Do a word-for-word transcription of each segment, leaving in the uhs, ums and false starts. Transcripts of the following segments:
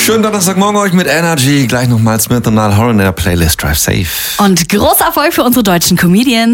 Schönen Donnerstagmorgen euch mit Energy. Gleich nochmal Smith und Niall Horan in der Playlist Drive Safe. Und großer Erfolg für unsere deutschen Comedians.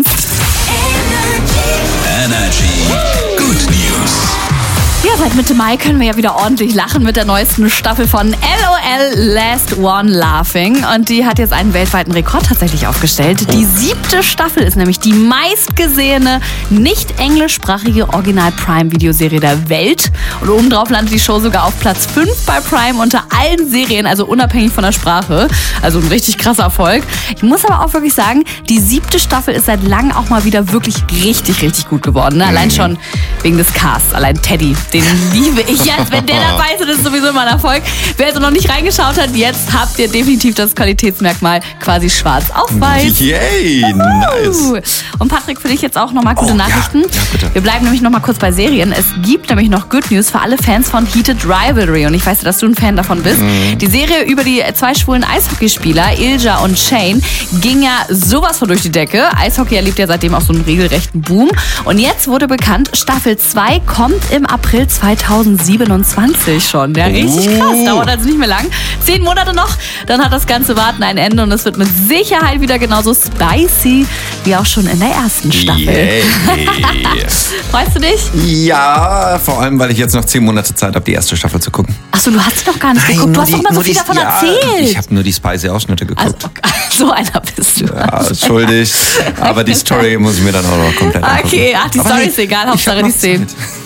Energy. Good News. Ja, seit Mitte Mai können wir ja wieder ordentlich lachen mit der neuesten Staffel von L O L Last One Laughing. Und die hat jetzt einen weltweiten Rekord tatsächlich aufgestellt. Die siebte Staffel ist nämlich die meistgesehene, nicht englischsprachige Original-Prime-Videoserie der Welt. Und obendrauf landet die Show sogar auf Platz fünf bei Prime unter allen Serien, also unabhängig von der Sprache. Also ein richtig krasser Erfolg. Ich muss aber auch wirklich sagen, die siebte Staffel ist seit langem auch mal wieder wirklich richtig, richtig gut geworden. Ne? Allein schon wegen des Casts. Allein Teddy, den liebe ich jetzt. Wenn der dabei ist, das ist sowieso immer ein Erfolg. Wer also noch nicht reingeschaut hat, jetzt habt ihr definitiv das Qualitätsmerkmal quasi schwarz auf weiß. Yay, nice. Und Patrick, für dich jetzt auch nochmal gute Oh, Nachrichten. Ja, ja, bitte. Wir bleiben nämlich nochmal kurz bei Serien. Es gibt nämlich noch Good News für alle Fans von Heated Rivalry. Und ich weiß, dass du ein Fan davon bist. Mhm. Die Serie über die zwei schwulen Eishockeyspieler, Ilja und Shane, ging ja sowas von durch die Decke. Eishockey erlebt ja seitdem auch so einen regelrechten Boom. Und jetzt wurde bekannt, Staffel zwei kommt im April zweitausendsiebenundzwanzig schon. Ja, richtig Uh. krass. Dauert also nicht mehr lang. Zehn Monate noch, dann hat das ganze Warten ein Ende und es wird mit Sicherheit wieder genauso spicy wie auch schon in der ersten Staffel. Yay. Freust du dich? Ja, vor allem, weil ich jetzt noch zehn Monate Zeit habe, die erste Staffel zu gucken. Achso, du hast doch gar nicht geguckt. Du hast doch immer so viel davon ja, erzählt. Ich habe nur die spicy Ausschnitte geguckt. Also, okay, so einer bist du. Ja, schuldig. Aber die Story muss ich mir dann auch noch komplett angucken. Okay, ach, die Aber Story nee, ist egal, ich hab Hauptsache noch die Szenen. Zeit.